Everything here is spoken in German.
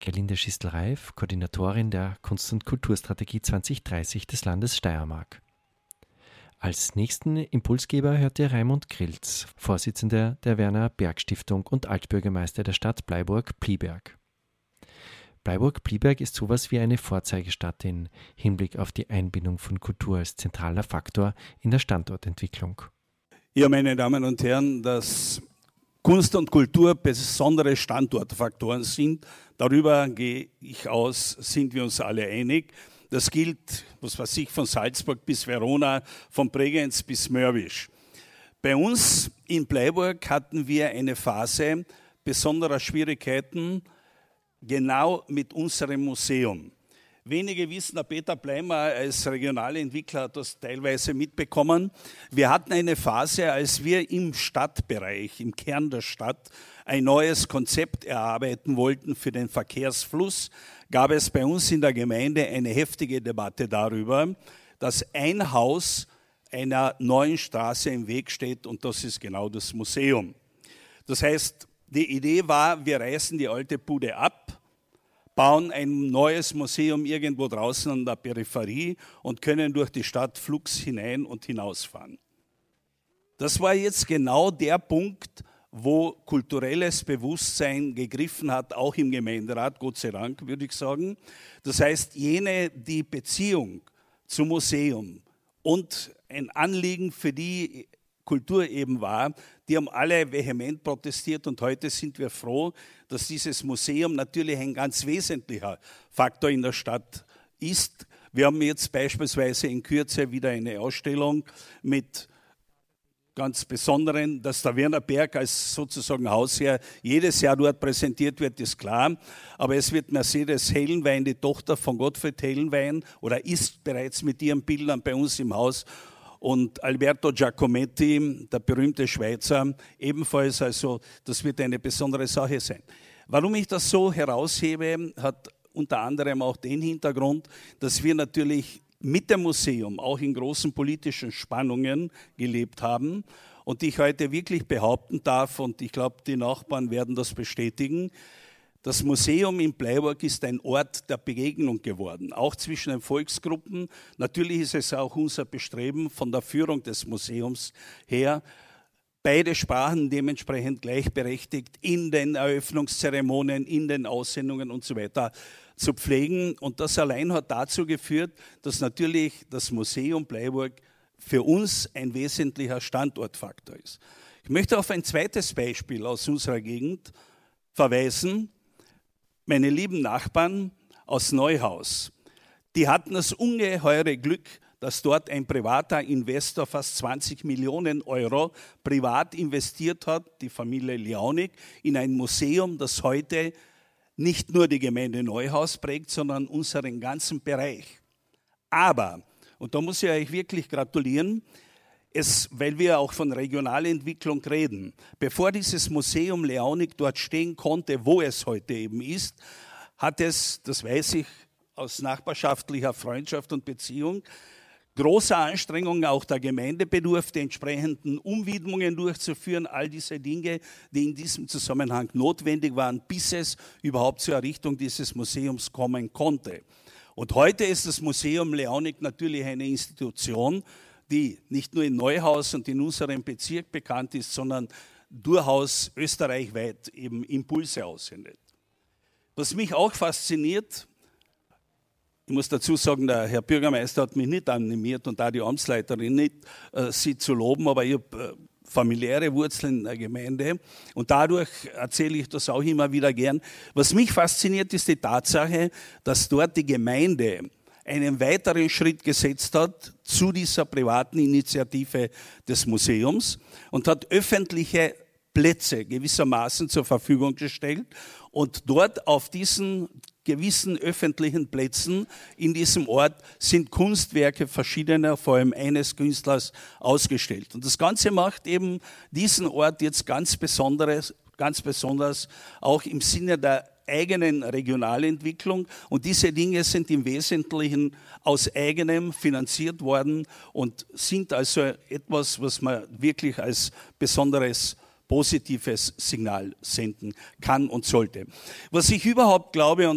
Gerlinde Schistel-Reif, Koordinatorin der Kunst- und Kulturstrategie 2030 des Landes Steiermark. Als nächsten Impulsgeber hört ihr Raimund Grilz, Vorsitzender der Werner Berg Stiftung und Altbürgermeister der Stadt Bleiburg-Pliberg. Bleiburg-Pliberg ist sowas wie eine Vorzeigestadt im Hinblick auf die Einbindung von Kultur als zentraler Faktor in der Standortentwicklung. Ja, meine Damen und Herren, dass Kunst und Kultur besondere Standortfaktoren sind, darüber gehe ich aus, sind wir uns alle einig. Das gilt, was weiß ich, von Salzburg bis Verona, von Bregenz bis Mörbisch. Bei uns in Bleiburg hatten wir eine Phase besonderer Schwierigkeiten, genau mit unserem Museum. Wenige wissen, der Peter Bleimer als Regionalentwickler hat das teilweise mitbekommen. Wir hatten eine Phase, als wir im Stadtbereich, im Kern der Stadt, ein neues Konzept erarbeiten wollten für den Verkehrsfluss, gab es bei uns in der Gemeinde eine heftige Debatte darüber, dass ein Haus einer neuen Straße im Weg steht und das ist genau das Museum. Das heißt, die Idee war, wir reißen die alte Bude ab, bauen ein neues Museum irgendwo draußen an der Peripherie und können durch die Stadt flugs hinein und hinausfahren. Das war jetzt genau der Punkt, wo kulturelles Bewusstsein gegriffen hat, auch im Gemeinderat, Gott sei Dank, würde ich sagen. Das heißt, jene, die Beziehung zum Museum und ein Anliegen für die Kultur eben war, die haben alle vehement protestiert und heute sind wir froh, dass dieses Museum natürlich ein ganz wesentlicher Faktor in der Stadt ist. Wir haben jetzt beispielsweise in Kürze wieder eine Ausstellung mit ganz besonderen, dass der Werner Berg als sozusagen Hausherr jedes Jahr dort präsentiert wird, ist klar. Aber es wird Mercedes Hellenwein, die Tochter von Gottfried Hellenwein, oder ist bereits mit ihren Bildern bei uns im Haus. Und Alberto Giacometti, der berühmte Schweizer, ebenfalls. Also das wird eine besondere Sache sein. Warum ich das so heraushebe, hat unter anderem auch den Hintergrund, dass wir natürlich mit dem Museum auch in großen politischen Spannungen gelebt haben und ich heute wirklich behaupten darf, und ich glaube, die Nachbarn werden das bestätigen, das Museum in Bleiburg ist ein Ort der Begegnung geworden, auch zwischen den Volksgruppen. Natürlich ist es auch unser Bestreben von der Führung des Museums her, beide Sprachen dementsprechend gleichberechtigt in den Eröffnungszeremonien, in den Aussendungen und so weiter zu pflegen. Und das allein hat dazu geführt, dass natürlich das Museum Bleiburg für uns ein wesentlicher Standortfaktor ist. Ich möchte auf ein zweites Beispiel aus unserer Gegend verweisen. Meine lieben Nachbarn aus Neuhaus, die hatten das ungeheure Glück, dass dort ein privater Investor fast 20 Millionen Euro privat investiert hat, die Familie Liaunig, in ein Museum, das heute nicht nur die Gemeinde Neuhaus prägt, sondern unseren ganzen Bereich. Aber, und da muss ich euch wirklich gratulieren, weil wir auch von Regionalentwicklung reden, bevor dieses Museum Liaunig dort stehen konnte, wo es heute eben ist, hat es, das weiß ich aus nachbarschaftlicher Freundschaft und Beziehung, großer Anstrengungen auch der Gemeinde bedurfte, entsprechenden Umwidmungen durchzuführen, all diese Dinge, die in diesem Zusammenhang notwendig waren, bis es überhaupt zur Errichtung dieses Museums kommen konnte. Und heute ist das Museum Liaunig natürlich eine Institution, die nicht nur in Neuhaus und in unserem Bezirk bekannt ist, sondern durchaus österreichweit eben Impulse aussendet. Was mich auch fasziniert, ich muss dazu sagen, der Herr Bürgermeister hat mich nicht animiert und auch die Amtsleiterin nicht, sie zu loben, aber ich habe familiäre Wurzeln in der Gemeinde und dadurch erzähle ich das auch immer wieder gern. Was mich fasziniert, ist die Tatsache, dass dort die Gemeinde einen weiteren Schritt gesetzt hat zu dieser privaten Initiative des Museums und hat öffentliche Plätze gewissermaßen zur Verfügung gestellt und dort auf diesen gewissen öffentlichen Plätzen in diesem Ort sind Kunstwerke verschiedener, vor allem eines Künstlers, ausgestellt. Und das Ganze macht eben diesen Ort jetzt ganz besonders auch im Sinne der eigenen Regionalentwicklung. Und diese Dinge sind im Wesentlichen aus eigenem finanziert worden und sind also etwas, was man wirklich als besonderes positives Signal senden kann und sollte. Was ich überhaupt glaube,